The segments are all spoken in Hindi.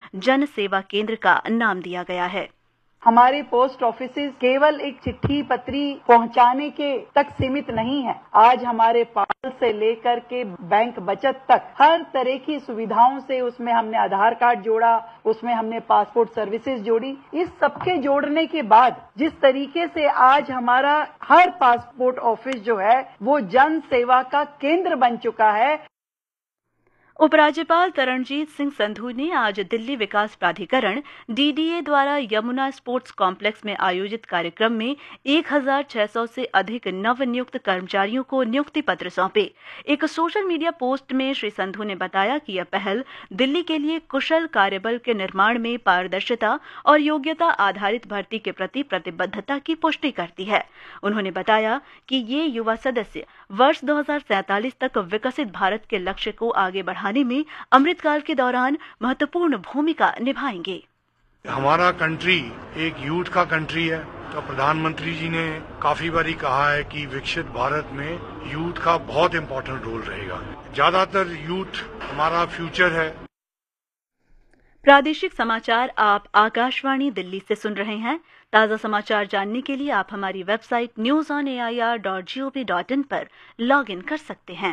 जन सेवा केंद्र का नाम दिया गया है। हमारे पोस्ट ऑफिसेज केवल एक चिट्ठी पत्री पहुंचाने के तक सीमित नहीं है। आज हमारे पाल से लेकर के बैंक बचत तक हर तरह की सुविधाओं से उसमें हमने आधार कार्ड जोड़ा, उसमें हमने पासपोर्ट सर्विसेज जोड़ी। इस सबके जोड़ने के बाद जिस तरीके से आज हमारा हर पासपोर्ट ऑफिस जो है वो जन सेवा का केंद्र बन चुका है। उपराज्यपाल तरणजीत सिंह संधू ने आज दिल्ली विकास प्राधिकरण डीडीए द्वारा यमुना स्पोर्ट्स कॉम्प्लेक्स में आयोजित कार्यक्रम में 1600 से अधिक नवनियुक्त कर्मचारियों को नियुक्ति पत्र सौंपे। एक सोशल मीडिया पोस्ट में श्री संधू ने बताया कि यह पहल दिल्ली के लिए कुशल कार्यबल के निर्माण में पारदर्शिता और योग्यता आधारित भर्ती के प्रति प्रतिबद्धता की पुष्टि करती है। उन्होंने बताया कि ये युवा सदस्य वर्ष 2047 तक विकसित भारत के लक्ष्य को आगे बढ़ाने में अमृतकाल के दौरान महत्वपूर्ण भूमिका निभाएंगे। हमारा कंट्री एक यूथ का कंट्री है। तो प्रधानमंत्री जी ने काफी बारी कहा है कि विकसित भारत में यूथ का बहुत इम्पोर्टेंट रोल रहेगा। ज्यादातर यूथ हमारा फ्यूचर है। प्रादेशिक समाचार आप आकाशवाणी दिल्ली से सुन रहे हैं। ताजा समाचार जानने के लिए आप हमारी वेबसाइट newsonair.gov.in पर लॉग इन कर सकते हैं।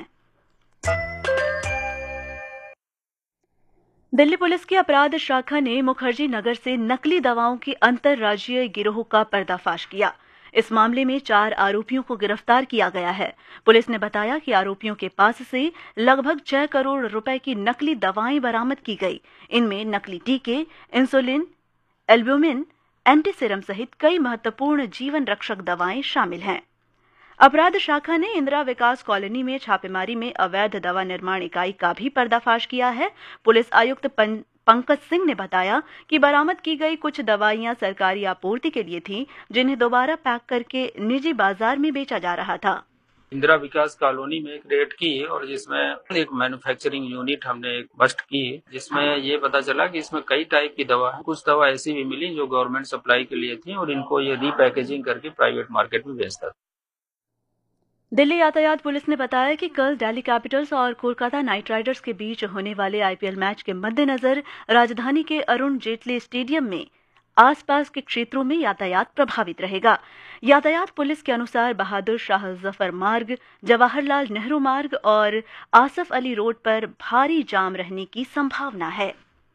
दिल्ली पुलिस की अपराध शाखा ने मुखर्जी नगर से नकली दवाओं के अंतर्राज्यीय गिरोह का पर्दाफाश किया। इस मामले में 4 आरोपियों को गिरफ्तार किया गया है। पुलिस ने बताया कि आरोपियों के पास से लगभग 6 करोड़ रुपए की नकली दवाएं बरामद की गई। इनमें नकली टीके, इंसुलिन, एल्ब्यूमिन, एंटीसीरम सहित कई महत्वपूर्ण जीवन रक्षक दवाएं शामिल हैं। अपराध शाखा ने इंदिरा विकास कॉलोनी में छापेमारी में अवैध दवा निर्माण इकाई का भी पर्दाफाश किया है। पुलिस आयुक्त पंकज सिंह ने बताया कि बरामद की गई कुछ दवाइयां सरकारी आपूर्ति के लिए थीं, जिन्हें दोबारा पैक करके निजी बाजार में बेचा जा रहा था। इंदिरा विकास कॉलोनी में एक रेड की और जिसमें एक मैन्युफैक्चरिंग यूनिट हमने एक बस्ट की, जिसमें ये पता चला कि इसमें कई टाइप की दवा है। कुछ दवा ऐसी भी मिली जो गवर्नमेंट सप्लाई के लिए थी और इनको ये रीपैकेजिंग करके प्राइवेट मार्केट में बेचता था। दिल्ली यातायात पुलिस ने बताया कि कल दिल्ली कैपिटल्स और कोलकाता नाइट राइडर्स के बीच होने वाले आईपीएल मैच के मद्देनजर राजधानी के अरुण जेटली स्टेडियम में आसपास के क्षेत्रों में यातायात प्रभावित रहेगा। यातायात पुलिस के अनुसार बहादुर शाह जफर मार्ग, जवाहरलाल नेहरू मार्ग और आसफ अली रोड पर भारी जाम रहने की संभावना है।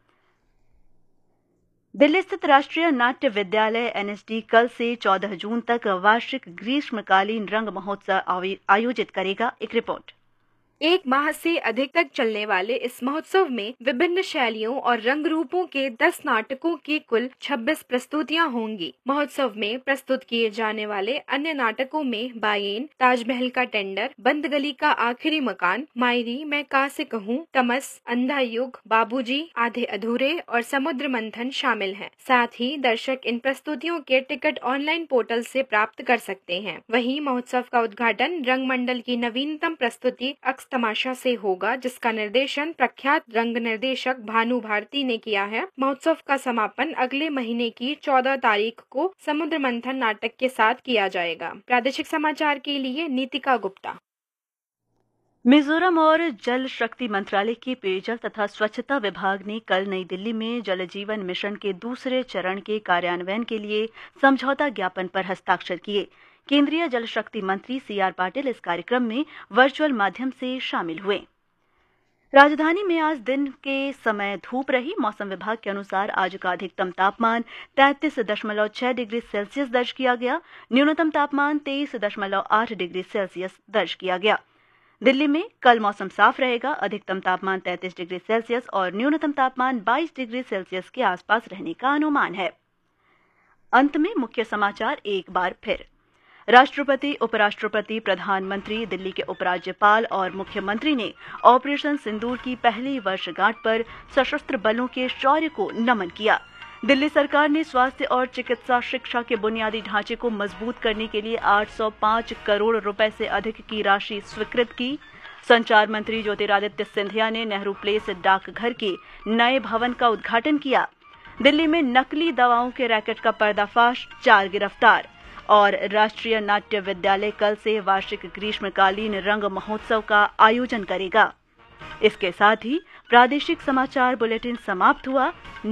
दिल्ली स्थित राष्ट्रीय नाट्य विद्यालय एनएसडी कल से 14 जून तक वार्षिक ग्रीष्मकालीन रंग महोत्सव आयोजित करेगा। एक रिपोर्ट। 1 माह से अधिक तक चलने वाले इस महोत्सव में विभिन्न शैलियों और रंग रूपों के 10 नाटकों की कुल 26 प्रस्तुतियां होंगी। महोत्सव में प्रस्तुत किए जाने वाले अन्य नाटकों में बायेन, ताजमहल का टेंडर, बंद गली का आखिरी मकान, मायरी, मैं का से कहूँ, तमस, अंधा युग, बाबूजी, आधे अधूरे और समुद्र मंथन शामिल हैं। साथ ही दर्शक इन प्रस्तुतियों के टिकट ऑनलाइन पोर्टल से प्राप्त कर सकते हैं। वहीं महोत्सव का उद्घाटन रंग मंडल की नवीनतम प्रस्तुति तमाशा से होगा, जिसका निर्देशन प्रख्यात रंग निर्देशक भानु भारती ने किया है। महोत्सव का समापन अगले महीने की 14 तारीख को समुद्र मंथन नाटक के साथ किया जाएगा। प्रादेशिक समाचार के लिए नीतिका गुप्ता। मिजोरम और जल शक्ति मंत्रालय के पेयजल तथा स्वच्छता विभाग ने कल नई दिल्ली में जल जीवन मिशन के दूसरे चरण के कार्यान्वयन के लिए समझौता ज्ञापन पर हस्ताक्षर किए। केंद्रीय जल शक्ति मंत्री सीआर पाटिल इस कार्यक्रम में वर्चुअल माध्यम से शामिल हुए। राजधानी में आज दिन के समय धूप रही। मौसम विभाग के अनुसार आज का अधिकतम तापमान 33.6 डिग्री सेल्सियस दर्ज किया गया। न्यूनतम तापमान 23.8 डिग्री सेल्सियस दर्ज किया गया। दिल्ली में कल मौसम साफ रहेगा। अधिकतम तापमान 33 डिग्री सेल्सियस और न्यूनतम तापमान 22 डिग्री सेल्सियस के आसपास रहने का अनुमान है। अंत में मुख्य समाचार एक बार फिर। राष्ट्रपति, उपराष्ट्रपति, प्रधानमंत्री, दिल्ली के उपराज्यपाल और मुख्यमंत्री ने ऑपरेशन सिंदूर की पहली वर्षगांठ पर सशस्त्र बलों के शौर्य को नमन किया। दिल्ली सरकार ने स्वास्थ्य और चिकित्सा शिक्षा के बुनियादी ढांचे को मजबूत करने के लिए 805 करोड़ रुपए से अधिक की राशि स्वीकृत की। संचार मंत्री ज्योतिरादित्य सिंधिया ने नेहरू प्लेस डाकघर के नए भवन का उद्घाटन किया। दिल्ली में नकली दवाओं के रैकेट का पर्दाफाश, 4 गिरफ्तार। और राष्ट्रीय नाट्य विद्यालय कल से वार्षिक ग्रीष्मकालीन रंग महोत्सव का आयोजन करेगा। इसके साथ ही प्रादेशिक समाचार बुलेटिन समाप्त हुआ।